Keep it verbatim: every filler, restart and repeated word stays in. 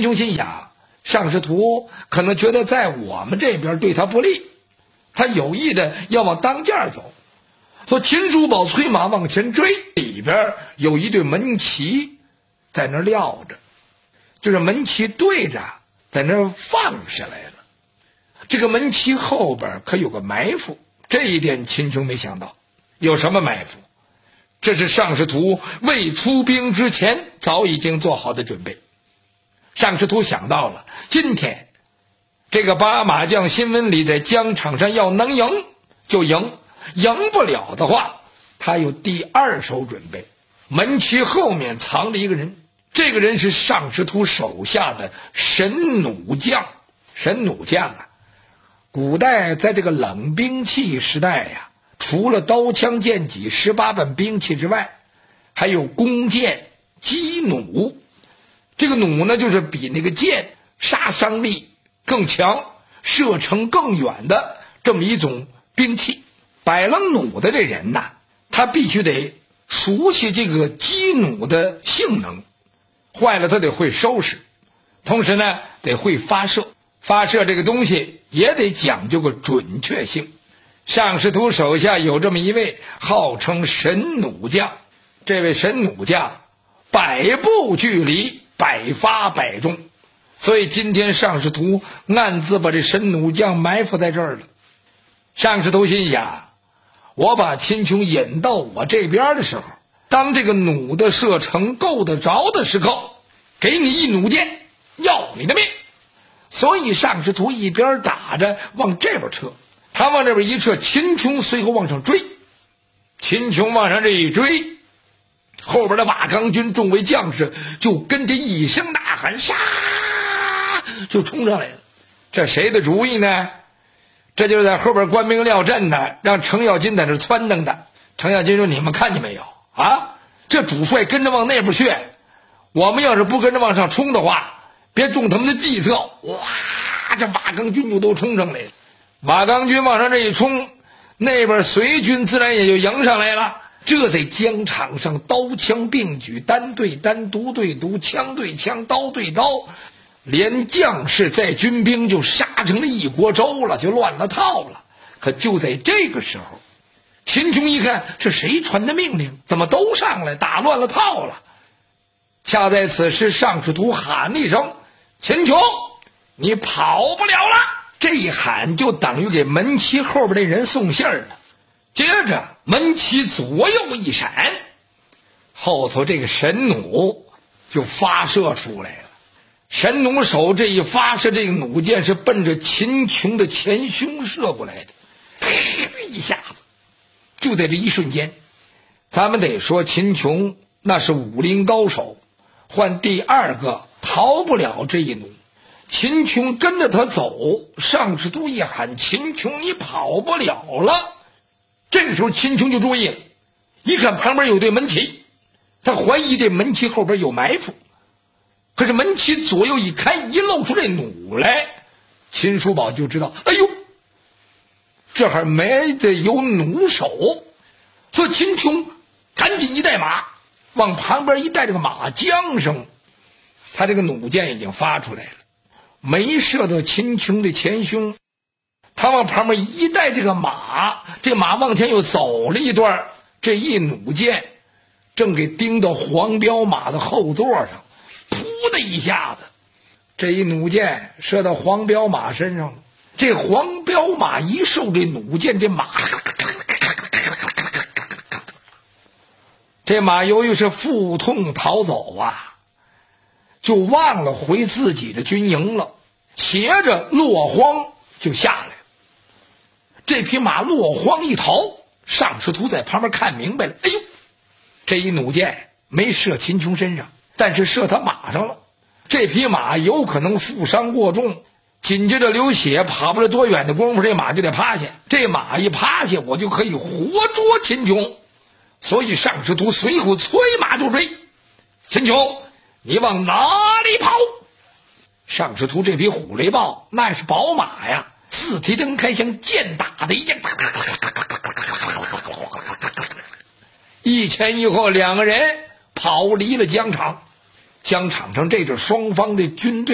琼心想，尚士图可能觉得在我们这边对他不利，他有意的要往当间走。说秦叔宝催马往前追，里边有一对门旗在那撂着，就是门旗对着在那放下来了。这个门旗后边可有个埋伏，这一点秦琼没想到。有什么埋伏？这是尚士图未出兵之前早已经做好的准备。尚士图想到了，今天这个八马将辛文礼在疆场上要能赢就赢，赢不了的话他有第二手准备。门旗后面藏着一个人，这个人是尚士图手下的神弩将。神弩将啊，古代在这个冷兵器时代呀、啊，除了刀枪剑戟十八般兵器之外，还有弓箭、机弩。这个弩呢，就是比那个箭杀伤力更强、射程更远的这么一种兵器。摆了弩的这人呐，他必须得熟悉这个机弩的性能，坏了他得会收拾，同时呢得会发射，发射这个东西也得讲究个准确性。尚士图手下有这么一位号称神弩将，这位神弩将百步距离百发百中，所以今天尚士图暗自把这神弩将埋伏在这儿了。尚士图心想，我把秦琼引到我这边的时候，当这个弩的射程够得着的时候，给你一弩箭，要你的命。所以尚士图一边打着往这边撤，他往这边一撤，秦琼随后往上追。秦琼往上这一追，后边的瓦岗军众位将士就跟着一声呐喊，杀，就冲上来了。这谁的主意呢？这就是在后边官兵撂阵的，让程咬金在这撺掇的。程咬金说，你们看见没有啊？这主帅跟着往那边去，我们要是不跟着往上冲的话，别中他们的计策。哇，这瓦岗军就都冲上来了。瓦岗军往上这一冲，那边隋军自然也就迎上来了。这在疆场上刀枪并举，单对单，独对独，枪对枪，刀对刀，连将士在军兵就杀成了一锅粥了，就乱了套了。可就在这个时候，秦琼一看，这谁传的命令？怎么都上来，打乱了套了？恰在此时，尚士图喊了一声，秦琼，你跑不了了。这一喊就等于给门旗后边的人送信儿了。接着门旗左右一闪，后头这个神弩就发射出来了。神弩手这一发射，这个弩箭是奔着秦琼的前胸射过来的，一下子就在这一瞬间。咱们得说秦琼那是武林高手，换第二个逃不了这一弩。秦琼跟着他走，尚士图一喊，秦琼你跑不了了。这个时候秦琼就注意了，一看旁边有对门旗，他怀疑这门旗后边有埋伏。可是门旗左右一开，一露出这弩来，秦叔宝就知道，哎呦，这还没得有弩手。所以秦琼赶紧一带马，往旁边一带，这个马缰绳，他这个弩箭已经发出来了，没射到秦琼的前胸。他往旁边一带这个马，这马往前又走了一段，这一弩箭正给钉到黄骠马的后座上，噗的一下子，这一弩箭射到黄骠马身上了。这黄骠马一受这弩箭，这马这马由于是腹痛逃走啊，就忘了回自己的军营了，斜着落荒就下来了。这匹马落荒一逃，尚士图在旁边看明白了，哎呦，这一弩箭没射秦琼身上，但是射他马上了。这匹马有可能负伤过重，紧接着流血，跑不了多远的功夫，这马就得趴下。这马一趴下，我就可以活捉秦琼。所以尚士图随后催马就追。秦琼，你往哪里跑？尚士图这匹虎雷豹那是宝马呀，四蹄蹬开，像箭打的一样，一前一后，两个人跑离了疆场。疆场上这是双方的军队